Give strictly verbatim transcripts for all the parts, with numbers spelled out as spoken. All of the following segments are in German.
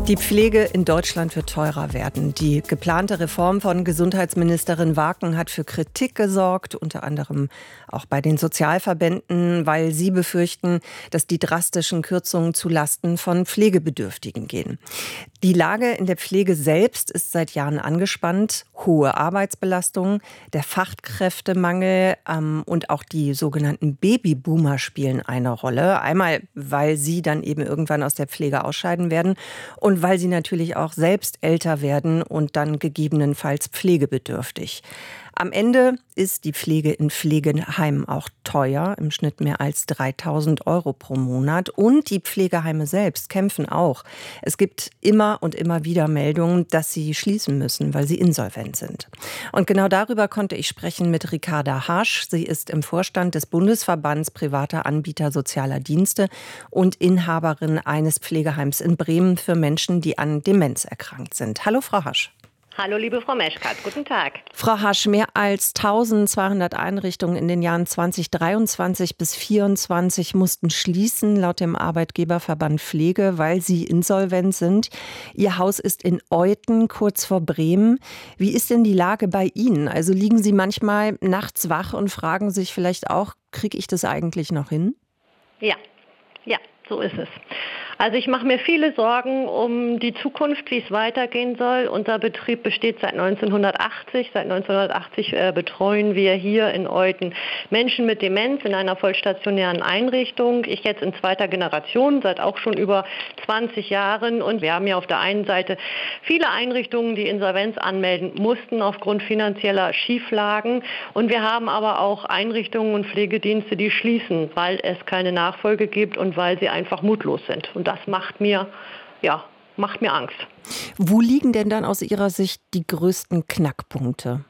Die Pflege in Deutschland wird teurer werden. Die geplante Reform von Gesundheitsministerin Waken hat für Kritik gesorgt, unter anderem auch bei den Sozialverbänden, weil sie befürchten, dass die drastischen Kürzungen zu Lasten von Pflegebedürftigen gehen. Die Lage in der Pflege selbst ist seit Jahren angespannt. Hohe Arbeitsbelastung, der Fachkräftemangel ähm, und auch die sogenannten Babyboomer spielen eine Rolle. Einmal, weil sie dann eben irgendwann aus der Pflege ausscheiden werden und weil sie natürlich auch selbst älter werden und dann gegebenenfalls pflegebedürftig. Am Ende ist die Pflege in Pflegeheimen auch teuer, im Schnitt mehr als dreitausend Euro pro Monat. Und die Pflegeheime selbst kämpfen auch. Es gibt immer und immer wieder Meldungen, dass sie schließen müssen, weil sie insolvent sind. Und genau darüber konnte ich sprechen mit Ricarda Hasch. Sie ist im Vorstand des Bundesverbands privater Anbieter sozialer Dienste und Inhaberin eines Pflegeheims in Bremen für Menschen, die an Demenz erkrankt sind. Hallo, Frau Hasch. Hallo, liebe Frau Meschkat, guten Tag. Frau Hasch, mehr als eintausendzweihundert Einrichtungen in den Jahren zweitausenddreiundzwanzig bis zweitausendvierundzwanzig mussten schließen, laut dem Arbeitgeberverband Pflege, weil sie insolvent sind. Ihr Haus ist in Euthen, kurz vor Bremen. Wie ist denn die Lage bei Ihnen? Also liegen Sie manchmal nachts wach und fragen sich vielleicht auch, kriege ich das eigentlich noch hin? Ja, ja, so ist es. Also ich mache mir viele Sorgen um die Zukunft, wie es weitergehen soll. Unser Betrieb besteht seit neunzehnhundertachtzig. Seit neunzehnhundertachtzig äh, betreuen wir hier in Euthen Menschen mit Demenz in einer vollstationären Einrichtung. Ich jetzt in zweiter Generation, seit auch schon über zwanzig Jahren. Und wir haben ja auf der einen Seite viele Einrichtungen, die Insolvenz anmelden mussten aufgrund finanzieller Schieflagen. Und wir haben aber auch Einrichtungen und Pflegedienste, die schließen, weil es keine Nachfolge gibt und weil sie einfach mutlos sind. Und das macht mir, ja, macht mir Angst. Wo liegen denn dann aus Ihrer Sicht die größten Knackpunkte?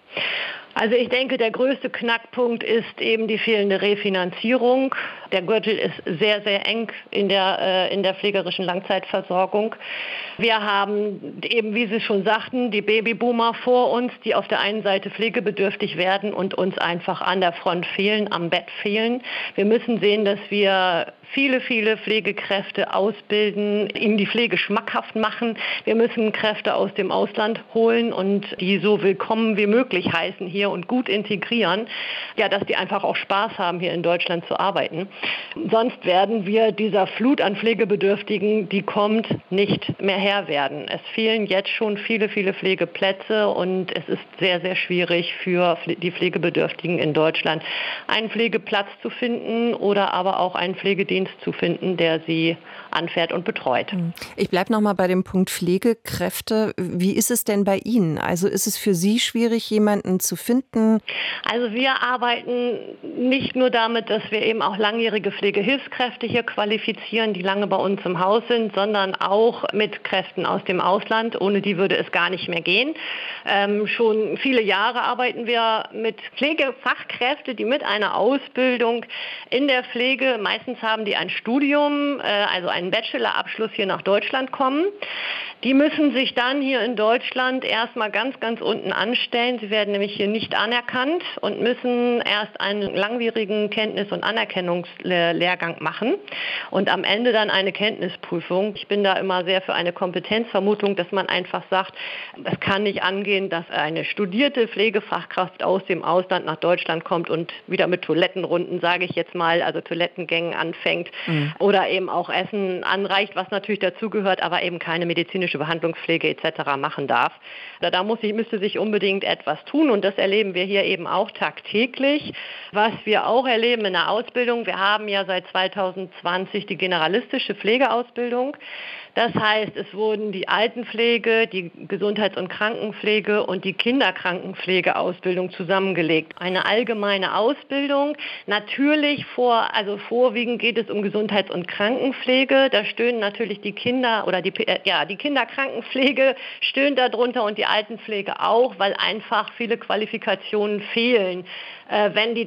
Also ich denke, der größte Knackpunkt ist eben die fehlende Refinanzierung. Der Gürtel ist sehr, sehr eng in der, äh, in der pflegerischen Langzeitversorgung. Wir haben eben, wie Sie schon sagten, die Babyboomer vor uns, die auf der einen Seite pflegebedürftig werden und uns einfach an der Front fehlen, am Bett fehlen. Wir müssen sehen, dass wir viele, viele Pflegekräfte ausbilden, ihnen die Pflege schmackhaft machen. Wir müssen Kräfte aus dem Ausland holen und die so willkommen wie möglich heißen hier und gut integrieren, ja, dass die einfach auch Spaß haben, hier in Deutschland zu arbeiten. Sonst werden wir dieser Flut an Pflegebedürftigen, die kommt, nicht mehr Herr werden. Es fehlen jetzt schon viele, viele Pflegeplätze und es ist sehr, sehr schwierig für die Pflegebedürftigen in Deutschland, einen Pflegeplatz zu finden oder aber auch einen Pflegedienst zu finden, der sie anfährt und betreut. Ich bleibe noch mal bei dem Punkt Pflegekräfte. Wie ist es denn bei Ihnen? Also ist es für Sie schwierig, jemanden zu finden? Also wir arbeiten nicht nur damit, dass wir eben auch langjährige Pflegehilfskräfte hier qualifizieren, die lange bei uns im Haus sind, sondern auch mit Kräften aus dem Ausland. Ohne die würde es gar nicht mehr gehen. Ähm, schon viele Jahre arbeiten wir mit Pflegefachkräften, die mit einer Ausbildung in der Pflege, meistens haben die ein Studium, äh, also einen Bachelorabschluss, hier nach Deutschland kommen. Die müssen sich dann hier in Deutschland erstmal ganz, ganz unten anstellen. Sie werden nämlich hier nicht anerkannt und müssen erst einen langwierigen Kenntnis- und Anerkennungslehrgang machen und am Ende dann eine Kenntnisprüfung. Ich bin da immer sehr für eine Kompetenzvermutung, dass man einfach sagt, es kann nicht angehen, dass eine studierte Pflegefachkraft aus dem Ausland nach Deutschland kommt und wieder mit Toilettenrunden, sage ich jetzt mal, also Toilettengängen anfängt mhm. oder eben auch Essen anreicht, was natürlich dazugehört, aber eben keine medizinische Behandlungspflege et cetera machen darf. Da muss ich, müsste sich unbedingt etwas tun und das erleben wir hier eben auch tagtäglich. Was wir auch erleben in der Ausbildung, wir haben ja seit zweitausendzwanzig die generalistische Pflegeausbildung. Das heißt, es wurden die Altenpflege, die Gesundheits- und Krankenpflege und die Kinderkrankenpflegeausbildung zusammengelegt. Eine allgemeine Ausbildung. Natürlich vor, also vorwiegend geht es um Gesundheits- und Krankenpflege. Da stöhnen natürlich die Kinder oder die, äh, ja, die Kinderkrankenpflege stöhnt darunter und die Altenpflege auch, weil einfach viele Qualifikationen fehlen. Äh, wenn die